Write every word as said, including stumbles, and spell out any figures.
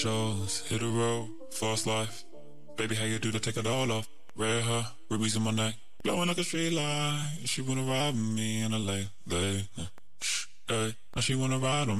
Shows, hit the road, fast life. Baby, how you do to take it all off? Red hair, rubies in my neck, glowing like a street light. She wanna ride with me in a late, late. Hey, now she wanna ride on me.